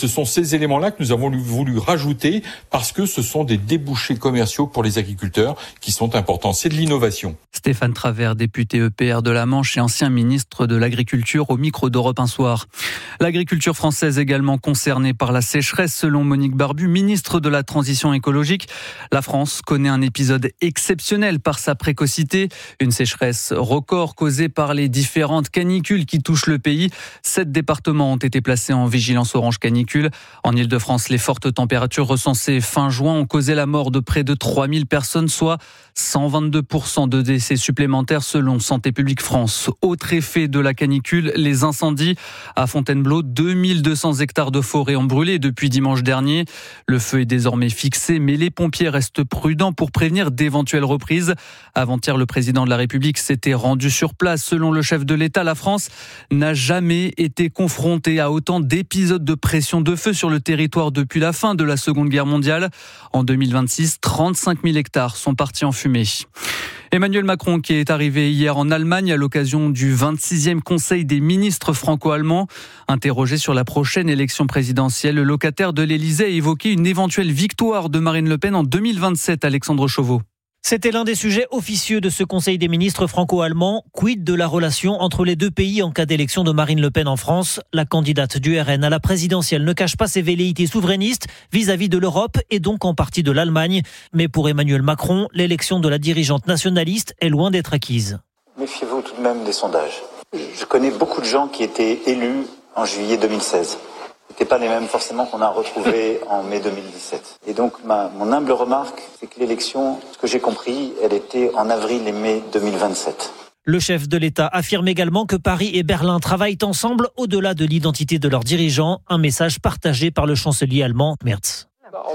Ce sont ces éléments-là que nous avons voulu rajouter parce que ce sont des débouchés commerciaux pour les agriculteurs qui sont importants. C'est de l'innovation. Stéphane Travers, député EPR de la Manche et ancien ministre de l'Agriculture au micro d'Europe 1 Soir. L'agriculture française également concernée par la sécheresse selon Monique Barbu, ministre de la Transition écologique. La France connaît un épisode exceptionnel par sa précocité. Une sécheresse record causée par les différentes canicules qui touchent le pays. 7 départements ont été placés en vigilance orange canicule. En Île-de-France, les fortes températures recensées fin juin ont causé la mort de près de 3000 personnes, soit 122% de décès supplémentaires selon Santé publique France. Autre effet de la canicule, les incendies. À Fontainebleau, 2200 hectares de forêt ont brûlé depuis dimanche dernier. Le feu est désormais fixé, mais les pompiers restent prudents pour prévenir d'éventuelles reprises. Avant-hier, le président de la République s'était rendu sur place. Selon le chef de l'État, la France n'a jamais été confrontée à autant d'épisodes de pression de feu sur le territoire depuis la fin de la Seconde Guerre mondiale. En 2026, 35 000 hectares sont partis en fumée. Emmanuel Macron qui est arrivé hier en Allemagne à l'occasion du 26e Conseil des ministres franco-allemands. Interrogé sur la prochaine élection présidentielle, le locataire de l'Élysée a évoqué une éventuelle victoire de Marine Le Pen en 2027, Alexandre Chauveau. C'était l'un des sujets officieux de ce Conseil des ministres franco-allemands. Quid de la relation entre les deux pays en cas d'élection de Marine Le Pen en France? La candidate du RN à la présidentielle ne cache pas ses velléités souverainistes vis-à-vis de l'Europe et donc en partie de l'Allemagne. Mais pour Emmanuel Macron, l'élection de la dirigeante nationaliste est loin d'être acquise. Méfiez-vous tout de même des sondages. Je connais beaucoup de gens qui étaient élus en juillet 2016. C'était pas les mêmes forcément qu'on a retrouvés en mai 2017. Et donc mon humble remarque, c'est que l'élection, ce que j'ai compris, elle était en avril et mai 2027. Le chef de l'État affirme également que Paris et Berlin travaillent ensemble au-delà de l'identité de leurs dirigeants, un message partagé par le chancelier allemand Merz.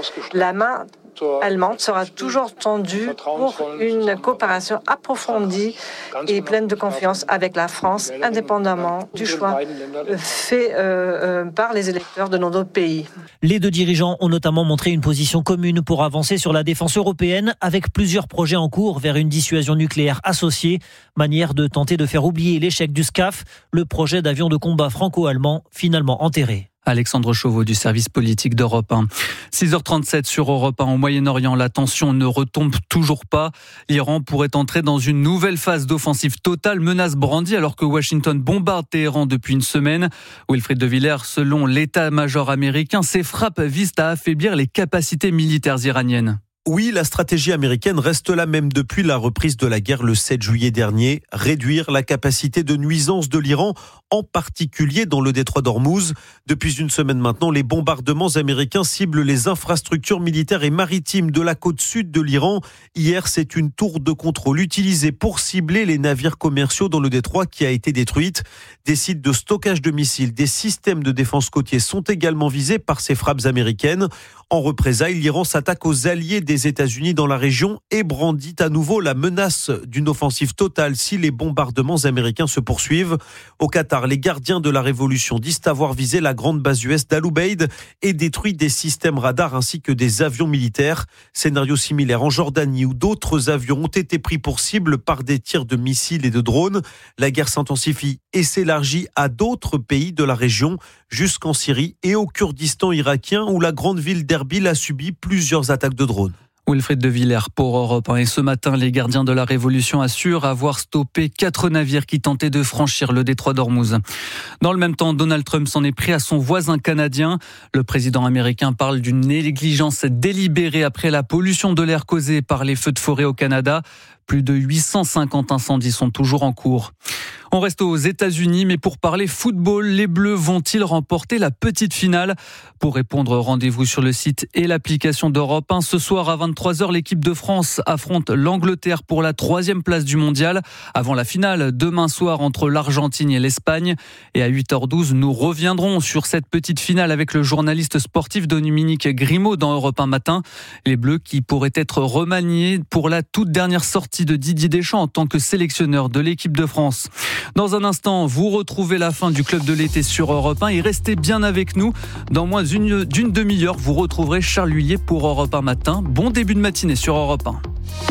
La main allemande sera toujours tendue pour une coopération approfondie et pleine de confiance avec la France, indépendamment du choix fait par les électeurs de nos deux pays. Les deux dirigeants ont notamment montré une position commune pour avancer sur la défense européenne avec plusieurs projets en cours vers une dissuasion nucléaire associée, manière de tenter de faire oublier l'échec du SCAF, le projet d'avion de combat franco-allemand finalement enterré. Alexandre Chauveau du service politique d'Europe 1. 6h37 sur Europe 1 au Moyen-Orient. La tension ne retombe toujours pas. L'Iran pourrait entrer dans une nouvelle phase d'offensive totale, menace brandie alors que Washington bombarde Téhéran depuis une semaine. Wilfried de Villers, selon l'état-major américain, ces frappes visent à affaiblir les capacités militaires iraniennes. Oui, la stratégie américaine reste la même depuis la reprise de la guerre le 7 juillet dernier. Réduire la capacité de nuisance de l'Iran, en particulier dans le détroit d'Ormuz. Depuis une semaine maintenant, les bombardements américains ciblent les infrastructures militaires et maritimes de la côte sud de l'Iran. Hier, c'est une tour de contrôle utilisée pour cibler les navires commerciaux dans le détroit qui a été détruite. Des sites de stockage de missiles, des systèmes de défense côtiers sont également visés par ces frappes américaines. En représailles, l'Iran s'attaque aux alliés des États-Unis dans la région et brandit à nouveau la menace d'une offensive totale si les bombardements américains se poursuivent. Au Qatar, les gardiens de la révolution disent avoir visé la grande base US d'Al-Ubaid et détruit des systèmes radars ainsi que des avions militaires. Scénario similaire en Jordanie où d'autres avions ont été pris pour cible par des tirs de missiles et de drones. La guerre s'intensifie et s'élargit à d'autres pays de la région, jusqu'en Syrie et au Kurdistan irakien où la grande ville d'Erbil a subi plusieurs attaques de drones. Wilfried de Villers pour Europe 1. Et ce matin, les gardiens de la Révolution assurent avoir stoppé 4 navires qui tentaient de franchir le détroit d'Ormuz. Dans le même temps, Donald Trump s'en est pris à son voisin canadien. Le président américain parle d'une négligence délibérée après la pollution de l'air causée par les feux de forêt au Canada. Plus de 850 incendies sont toujours en cours. On reste aux États-Unis, mais pour parler football, les Bleus vont-ils remporter la petite finale? Pour répondre, rendez-vous sur le site et l'application d'Europe 1. Ce soir à 23h, l'équipe de France affronte l'Angleterre pour la 3e place du mondial. Avant la finale, demain soir entre l'Argentine et l'Espagne. Et à 8h12, nous reviendrons sur cette petite finale avec le journaliste sportif Dominique Grimaud dans Europe 1 matin. Les Bleus qui pourraient être remaniés pour la toute dernière sortie de Didier Deschamps en tant que sélectionneur de l'équipe de France. Dans un instant, vous retrouvez la fin du Club de l'été sur Europe 1 et restez bien avec nous. Dans moins d'une demi-heure, vous retrouverez Charles Huillier pour Europe 1 matin. Bon début de matinée sur Europe 1.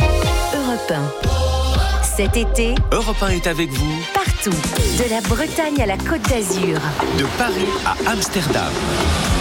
Europe 1. Cet été, Europe 1 est avec vous partout, de la Bretagne à la Côte d'Azur. De Paris à Amsterdam.